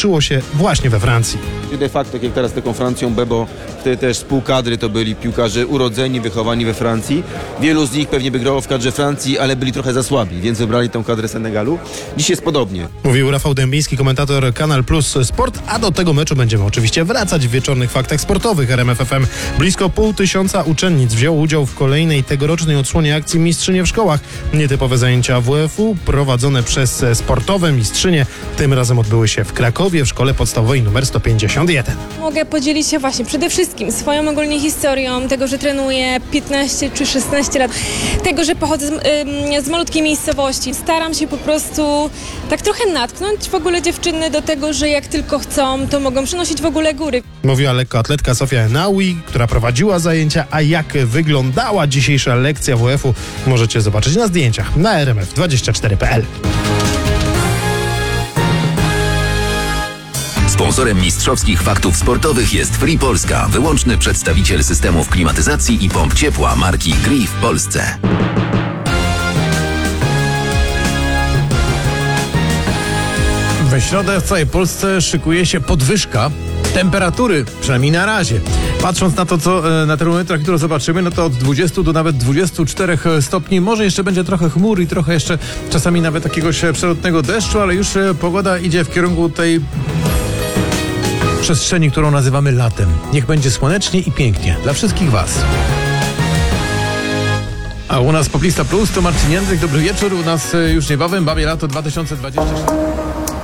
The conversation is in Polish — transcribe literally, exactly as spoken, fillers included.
toczyło się właśnie we Francji. De facto, jak teraz taką Francją B, bo wtedy też z pół kadry to byli piłkarze urodzeni, wychowani we Francji. Wielu z nich pewnie by grało w kadrze Francji, ale byli trochę za słabi, więc wybrali tą kadrę Senegalu. Dziś jest podobnie. Mówił Rafał Dębiński, komentator Kanal Plus Sport, a do tego meczu będziemy oczywiście wracać w wieczornych faktach sportowych R M F F M. Blisko pół tysiąca uczennic wzięło udział w kolejnej tegorocznej odsłonie akcji Mistrzynie w szkołach. Nietypowe zajęcia W F U prowadzone przez sportowe mistrzynie tym razem odbyły się w Krakowie w szkole podstawowej numer sto pięćdziesiąt jeden. Mogę podzielić się właśnie przede wszystkim swoją ogólnie historią, tego, że trenuję piętnaście czy szesnaście lat, tego, że pochodzę z, ym, z malutkiej miejscowości. Staram się po prostu tak trochę natknąć w ogóle dziewczyny do tego, że jak tylko chcą, to mogą przynosić w ogóle góry. Mówiła lekkoatletka Sofia Enaui, która prowadziła zajęcia, a jak wyglądała dzisiejsza lekcja W F U możecie zobaczyć na zdjęciach na R M F dwadzieścia cztery kropka p l. Sponsorem mistrzowskich faktów sportowych jest Free Polska, wyłączny przedstawiciel systemów klimatyzacji i pomp ciepła marki Gree w Polsce. We środę w całej Polsce szykuje się podwyżka temperatury, przynajmniej na razie. Patrząc na to, co na termometrach, które zobaczymy, no to od dwudziestu do nawet dwudziestu czterech stopni. Może jeszcze będzie trochę chmur i trochę jeszcze czasami nawet jakiegoś przelotnego deszczu, ale już pogoda idzie w kierunku tej przestrzeni, którą nazywamy latem. Niech będzie słonecznie i pięknie dla wszystkich Was. A u nas Poplista Plus to Marcin Jędryk. Dobry wieczór. U nas już niebawem Babie Lato dwa tysiące dwadzieścia cztery.